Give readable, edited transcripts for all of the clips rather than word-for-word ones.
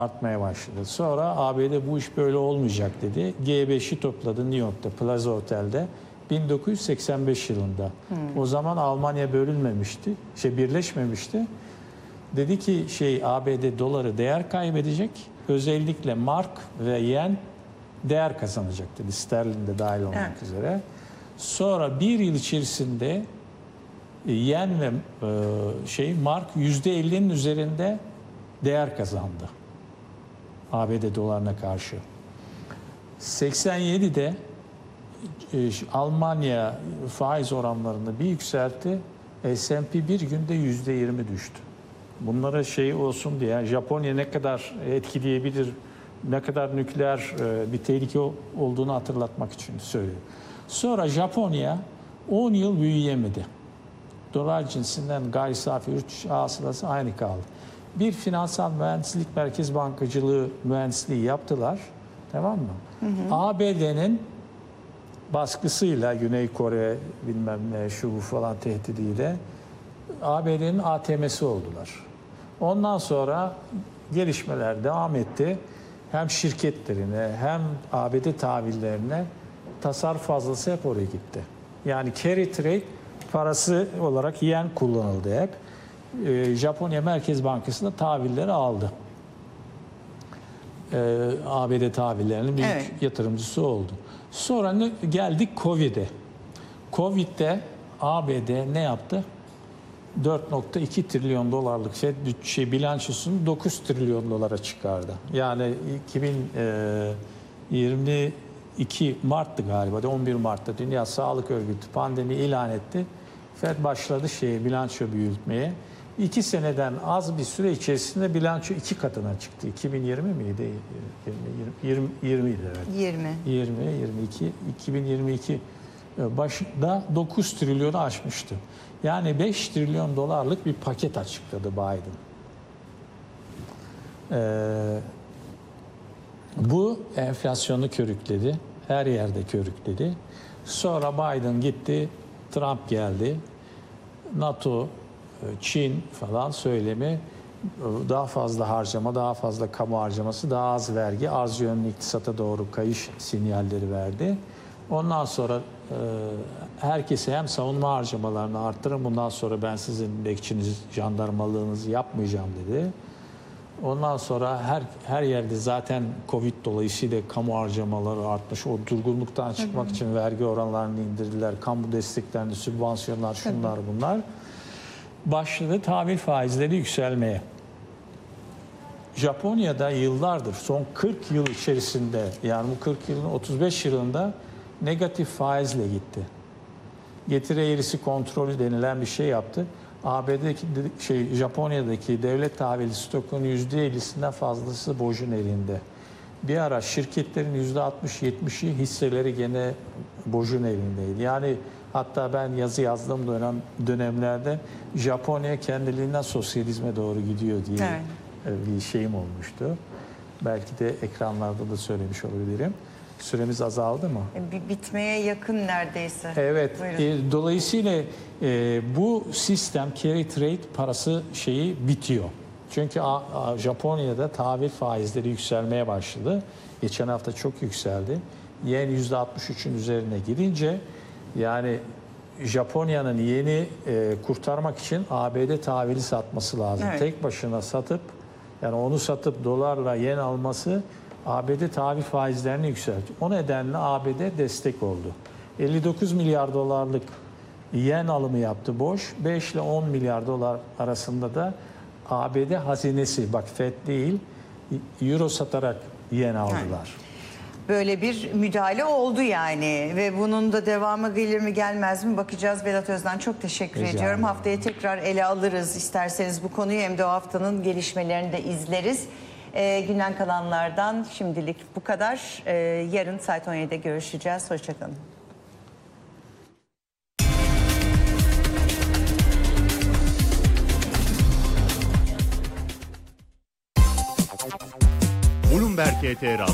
artmaya başladı. Sonra ABD bu iş böyle olmayacak dedi. G5'i topladı New York'ta Plaza Otel'de 1985 yılında. O zaman Almanya bölünmemişti, birleşmemişti. Dedi ki ABD doları değer kaybedecek. Özellikle mark ve yen değer kazanacak dedi. Sterlin de dahil olmak üzere. Sonra bir yıl içerisinde yen ve mark %50'nin üzerinde değer kazandı. ABD dolarına karşı. 87'de Almanya faiz oranlarını bir yükseltti. S&P bir günde %20 düştü. Bunlara olsun diye Japonya ne kadar etkileyebilir, ne kadar nükleer bir tehlike olduğunu hatırlatmak için söylüyorum. Sonra Japonya 10 yıl büyüyemedi. Dolar cinsinden gayri safi yurt hasılası aynı kaldı. Bir finansal mühendislik merkez bankacılığı mühendisliği yaptılar. Tamam mı? ABD'nin baskısıyla Güney Kore bilmem ne şu bu falan tehdidiyle ABD'nin ATM'si oldular. Ondan sonra gelişmeler devam etti. Hem şirketlerine hem ABD tahvillerine tasarruf fazlası hep oraya gitti. Yani carry trade parası olarak yen kullanıldı hep. Japonya Merkez Bankası da tahvilleri aldı. ABD tahvillerinin büyük yatırımcısı oldu. Sonra geldik Covid'e. Covid'de ABD ne yaptı? 4,2 trilyon dolarlık bilançosunu 9 trilyon dolara çıkardı. Yani 2022 Mart'tı galiba, 11 Mart'ta Dünya Sağlık Örgütü pandemi ilan etti. Fed başladı bilanço büyütmeye. 2 seneden az bir süre içerisinde bilanço 2 katına çıktı. 2020 miydi? 20 idi evet. 22. 2022 başında 9 trilyonu aşmıştı. Yani 5 trilyon dolarlık bir paket açıkladı Biden. Bu enflasyonu körükledi. Her yerde körükledi. Sonra Biden gitti, Trump geldi. NATO, Çin falan söylemi daha fazla harcama, daha fazla kamu harcaması, daha az vergi, arz yönlü iktisata doğru kayış sinyalleri verdi. Ondan sonra herkese hem savunma harcamalarını arttırın, bundan sonra ben sizin bekçiniz, jandarmalığınızı yapmayacağım dedi. Ondan sonra her yerde zaten Covid dolayısıyla kamu harcamaları artmış. O durgunluktan çıkmak için vergi oranlarını indirdiler. Kamu desteklerini, sübvansiyonlar, şunlar bunlar. Başladı tahvil faizleri yükselmeye. Japonya'da yıllardır, son 40 yıl içerisinde, yani bu 40 yılın 35 yılında negatif faizle gitti. Getiri eğrisi kontrolü denilen bir şey yaptı. Japonya'daki devlet tahvili stokunun %50'sinden fazlası Boj'un elinde. Bir ara şirketlerin %60-70'i hisseleri gene Boj'un elindeydi. Yani hatta ben yazı yazdığım dönemlerde Japonya kendiliğinden sosyalizme doğru gidiyor diye bir şeyim olmuştu. Belki de ekranlarda da söylemiş olabilirim. Süremiz azaldı mı? Bitmeye yakın neredeyse. Evet. Dolayısıyla bu sistem carry trade parası bitiyor. Çünkü Japonya'da tahvil faizleri yükselmeye başladı. Geçen hafta çok yükseldi. Yen %63'ün üzerine gidince yani Japonya'nın yeni kurtarmak için ABD tahvili satması lazım. Tek başına satıp yani onu satıp dolarla yen alması ABD tahvil faizlerini yükseltti. O nedenle ABD destek oldu. 59 milyar dolarlık yen alımı yaptı boş. 5 ile 10 milyar dolar arasında da ABD hazinesi, bak FED değil, euro satarak yen aldılar. Böyle bir müdahale oldu yani ve bunun da devamı gelir mi gelmez mi bakacağız. Vedat Özden, çok teşekkür ediyorum. Haftaya tekrar ele alırız isterseniz bu konuyu, hem de o haftanın gelişmelerini de izleriz. Günden kalanlardan şimdilik bu kadar. Yarın saat 17'de görüşeceğiz. Hoşçakalın. Bloomberg HT Radyo.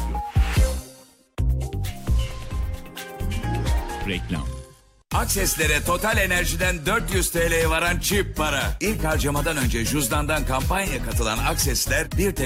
Reklam. Akseslere Total Enerji'den 400 TL'ye varan çift para. İlk harcamadan önce cüzdandan kampanya katılan Aksesler 1 TL